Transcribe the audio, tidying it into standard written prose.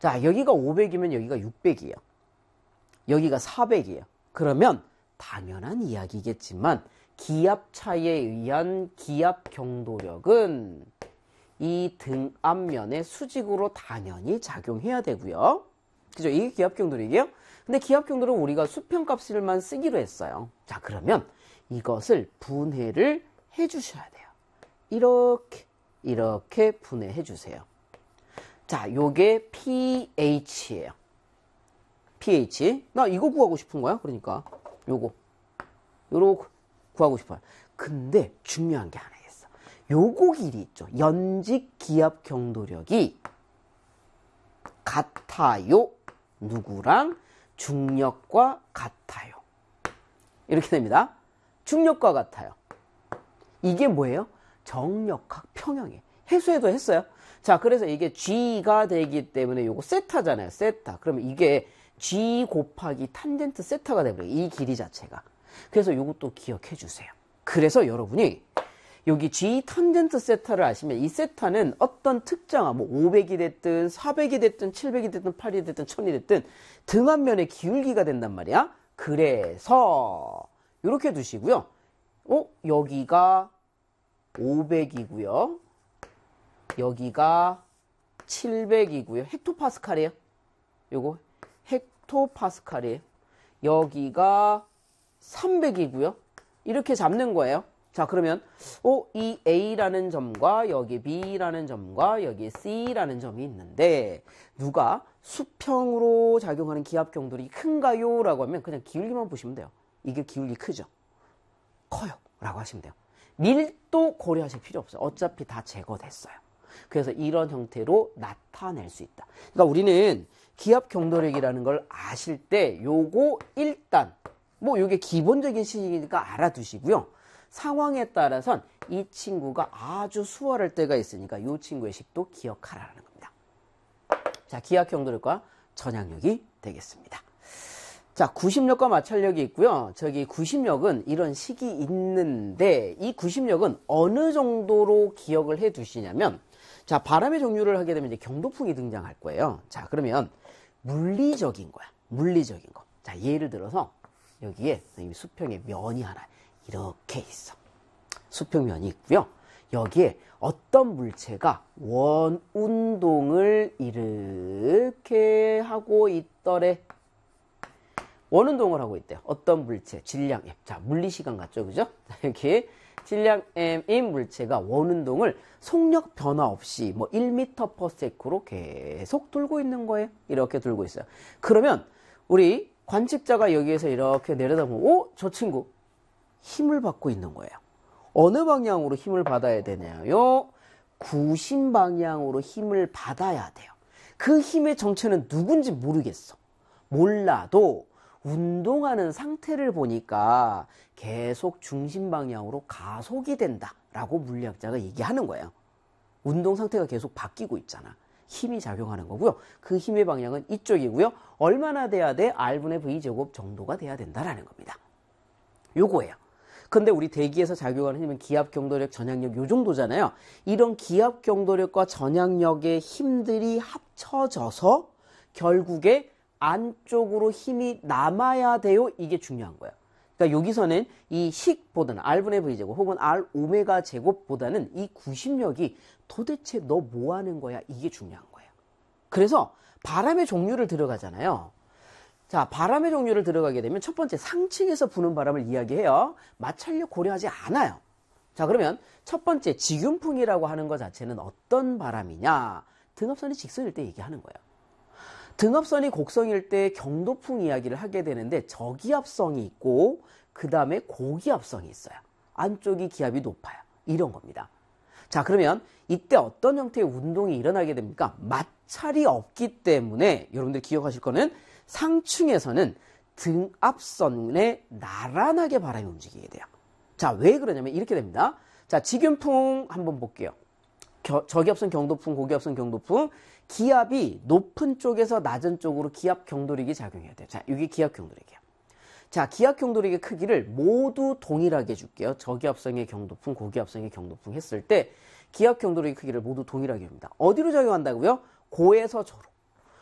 자, 여기가 500이면 여기가 600이에요. 여기가 400이에요. 그러면 당연한 이야기겠지만 기압 차이에 의한 기압 경도력은 이 등 앞면에 수직으로 당연히 작용해야 되고요. 그죠? 이게 기압 경도력이에요. 근데 기압 경도력 우리가 수평값을만 쓰기로 했어요. 자, 그러면 이것을 분해를 해 주셔야 돼요. 이렇게 분해해 주세요. 자, 요게 pH예요. pH. 나 이거 구하고 싶은 거야. 그러니까 요거 구하고 싶어요. 근데 중요한 게 하나 있어. 요거 길이 있죠. 연직 기압 경도력이 같아요. 누구랑? 중력과 같아요. 이렇게 됩니다. 중력과 같아요. 이게 뭐예요? 정력학 평형이에요. 해수해도 했어요. 자, 그래서 이게 G가 되기 때문에 요거 세타잖아요. 세타. 그러면 이게 G 곱하기 탄젠트 세타가 되버려요. 이 길이 자체가. 그래서 요것도 기억해 주세요. 그래서 여러분이 여기 G 탄젠트 세타를 아시면 이 세타는 어떤 특정한 뭐 500이 됐든 400이 됐든 700이 됐든 800이 됐든 1000이 됐든 등 앞면의 기울기가 된단 말이야. 그래서 이렇게 두시고요. 여기가 500이고요. 여기가 700이고요. 헥토파스칼이에요. 요거 헥토파스칼이에요. 여기가 300이고요. 이렇게 잡는 거예요. 자, 그러면 이 A라는 점과 여기 B라는 점과 여기 C라는 점이 있는데 누가 수평으로 작용하는 기압 경도력이 큰가요? 라고 하면 그냥 기울기만 보시면 돼요. 이게 기울기 크죠? 커요. 라고 하시면 돼요. 밀도 고려하실 필요 없어요. 어차피 다 제거됐어요. 그래서 이런 형태로 나타낼 수 있다. 그러니까 우리는 기압 경도력이라는 걸 아실 때 요거 일단 뭐 요게 기본적인 식이니까 알아두시고요. 상황에 따라선 이 친구가 아주 수월할 때가 있으니까 이 친구의 식도 기억하라는 겁니다. 자, 기압 경도력과 전향력이 되겠습니다. 자, 구심력과 마찰력이 있고요. 저기 구심력은 이런 식이 있는데 이 구심력은 어느 정도로 기억을 해 두시냐면 자, 바람의 종류를 하게 되면 이제 경도풍이 등장할 거예요. 자, 그러면 물리적인 거야. 물리적인 거. 자, 예를 들어서 여기에 수평의 면이 하나 이렇게 있어. 수평면이 있고요. 여기에 어떤 물체가 원운동을 이렇게 하고 있더래. 원운동을 하고 있대요. 어떤 물체, 질량 M. 자, 물리시간 같죠? 그죠? 여기 질량 M인 물체가 원운동을 속력 변화 없이 뭐 1m/s로 계속 돌고 있는 거예요. 이렇게 돌고 있어요. 그러면 우리 관측자가 여기에서 이렇게 내려다보면 저 친구 힘을 받고 있는 거예요. 어느 방향으로 힘을 받아야 되냐요? 구심 방향으로 힘을 받아야 돼요. 그 힘의 정체는 누군지 모르겠어. 몰라도 운동하는 상태를 보니까 계속 중심 방향으로 가속이 된다라고 물리학자가 얘기하는 거예요. 운동 상태가 계속 바뀌고 있잖아. 힘이 작용하는 거고요. 그 힘의 방향은 이쪽이고요. 얼마나 돼야 돼? R분의 V제곱 정도가 돼야 된다라는 겁니다. 요거예요. 근데 우리 대기에서 작용하는 힘은 기압 경도력, 전향력 요 정도잖아요. 이런 기압 경도력과 전향력의 힘들이 합쳐져서 결국에 안쪽으로 힘이 남아야 돼요. 이게 중요한 거예요. 그러니까 여기서는 이 식보다는 R분의 V제곱 혹은 R 오메가 제곱보다는 이 구심력이 도대체 너 뭐 하는 거야? 이게 중요한 거예요. 그래서 바람의 종류를 들어가잖아요. 자, 바람의 종류를 들어가게 되면 첫 번째 상층에서 부는 바람을 이야기해요. 마찰력 고려하지 않아요. 자, 그러면 첫 번째 직윤풍이라고 하는 것 자체는 어떤 바람이냐? 등압선이 직선일 때 얘기하는 거예요. 등압선이 곡선일 때 경도풍 이야기를 하게 되는데 저기압성이 있고 그 다음에 고기압성이 있어요. 안쪽이 기압이 높아요. 이런 겁니다. 자, 그러면 이때 어떤 형태의 운동이 일어나게 됩니까? 마찰이 없기 때문에 여러분들 기억하실 거는 상층에서는 등압선에 나란하게 바람이 움직이게 돼요. 자, 왜 그러냐면 이렇게 됩니다. 자, 직윤풍 한번 볼게요. 저기압선 경도풍, 고기압선 경도풍. 기압이 높은 쪽에서 낮은 쪽으로 기압 경도력이 작용해야 돼요. 자, 이게 기압 경도력이에요. 자, 기압 경도력의 크기를 모두 동일하게 해줄게요. 저기압성의 경도풍, 고기압성의 경도풍 했을 때 기압 경도력의 크기를 모두 동일하게 합니다. 어디로 작용한다고요? 고에서 저로.